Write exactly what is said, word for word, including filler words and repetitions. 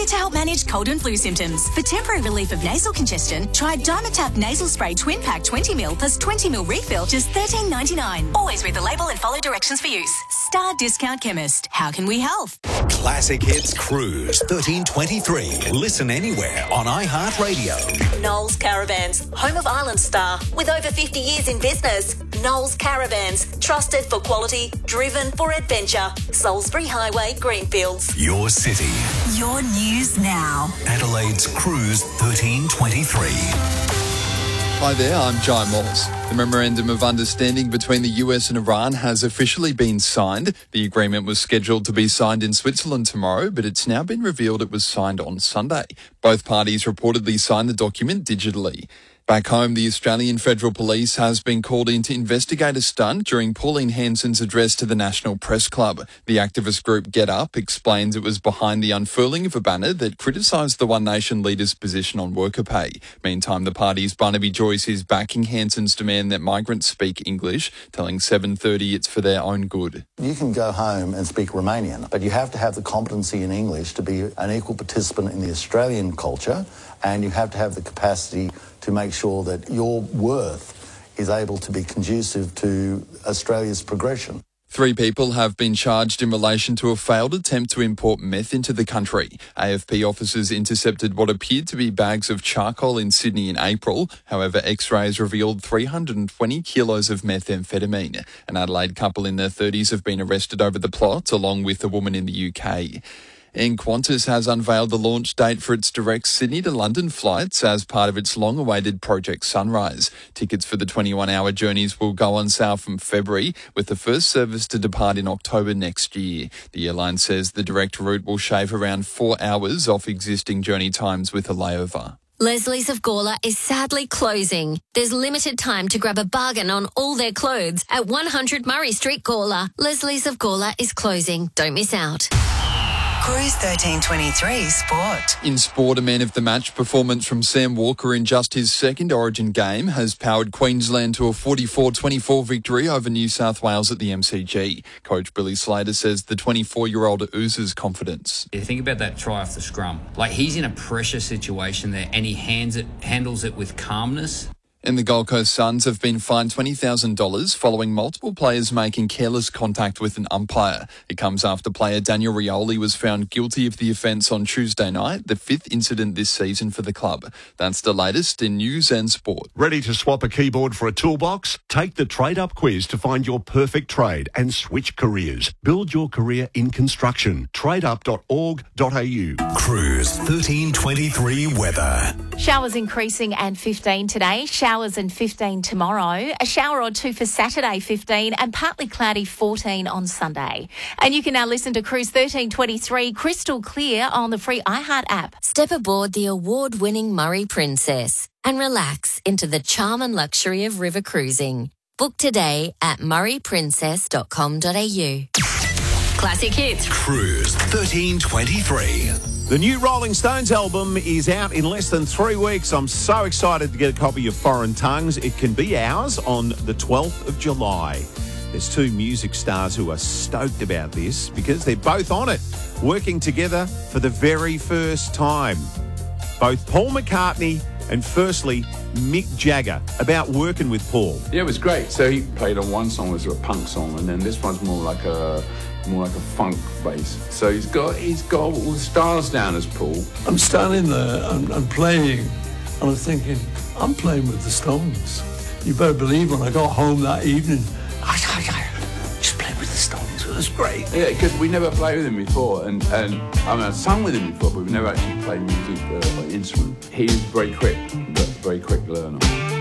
to help manage cold and flu symptoms. For temporary relief of nasal congestion, try Dimetapp Nasal Spray Twin Pack twenty milliliters plus twenty milliliters refill, just thirteen ninety-nine. Always read the label and follow directions for use. Star Discount Chemist. How can we help? Classic Hits Cruise thirteen twenty-three. Listen anywhere on iHeartRadio. Knowles Caravans, home of Island Star. With over fifty years in business, Knowles Caravans, trusted for quality, driven for adventure. Salisbury Highway, Greenfields. Your city. Your news now. Adelaide's Cruise thirteen twenty-three. Hi there, I'm Jai Moss. The Memorandum of Understanding between the U S and Iran has officially been signed. The agreement was scheduled to be signed in Switzerland tomorrow, but it's now been revealed it was signed on Sunday. Both parties reportedly signed the document digitally. Back home, the Australian Federal Police has been called in to investigate a stunt during Pauline Hanson's address to the National Press Club. The activist group Get Up explains it was behind the unfurling of a banner that criticised the One Nation leader's position on worker pay. Meantime, the party's Barnaby Joyce is backing Hanson's demand that migrants speak English, telling seven thirty it's for their own good. You can go home and speak Romanian, but you have to have the competency in English to be an equal participant in the Australian culture, and you have to have the capacity to make sure that your worth is able to be conducive to Australia's progression. Three people have been charged in relation to a failed attempt to import meth into the country. A F P officers intercepted what appeared to be bags of charcoal in Sydney in April. However, X-rays revealed three hundred twenty kilos of methamphetamine. An Adelaide couple in their thirties have been arrested over the plot, along with a woman in the U K. And Qantas has unveiled the launch date for its direct Sydney to London flights as part of its long-awaited Project Sunrise. Tickets for the twenty-one hour journeys will go on sale from February, with the first service to depart in October next year. The airline says the direct route will shave around four hours off existing journey times with a layover. Leslie's of Gawler is sadly closing. There's limited time to grab a bargain on all their clothes at one hundred Murray Street, Gawler. Leslie's of Gawler is closing. Don't miss out. Cruise thirteen twenty-three Sport. In sport, a man of the match performance from Sam Walker in just his second Origin game has powered Queensland to a forty-four twenty-four victory over New South Wales at the M C G. Coach Billy Slater says the twenty-four-year-old oozes confidence. You think about that try off the scrum. Like, he's in a pressure situation there and he hands it, handles it with calmness. And the Gold Coast Suns have been fined twenty thousand dollars following multiple players making careless contact with an umpire. It comes after player Daniel Rioli was found guilty of the offence on Tuesday night, the fifth incident this season for the club. That's the latest in news and sport. Ready to swap a keyboard for a toolbox? Take the Trade Up quiz to find your perfect trade and switch careers. Build your career in construction. trade up dot org dot a u. Cruise thirteen twenty-three weather. Showers increasing and fifteen today. Showers and fifteen tomorrow. A shower or two for Saturday, fifteen, and partly cloudy, fourteen on Sunday. And you can now listen to Cruise thirteen twenty-three crystal clear on the free iHeart app. Step aboard the award-winning Murray Princess and relax into the charm and luxury of river cruising. Book today at murray princess dot com dot a u. Classic Hits. Cruise thirteen twenty-three. The new Rolling Stones album is out in less than three weeks. I'm so excited to get a copy of Foreign Tongues. It can be ours on the twelfth of July. There's two music stars who are stoked about this because they're both on it, working together for the very first time. Both Paul McCartney and firstly Mick Jagger, about working with Paul. Yeah, it was great. So he played on one song was a punk song, and then this one's more like a more like a funk bass. So he's got he's got all the stars down as Paul. I'm standing there, I'm, I'm playing, and I'm thinking, I'm playing with the Stones. You better believe when I got home that evening, I, I, I just played with the Stones. It was great. Yeah, because we never played with him before, and, and I mean, I've sung with him before, but we've never actually played music uh, like instrument. He's very quick, but very quick learner.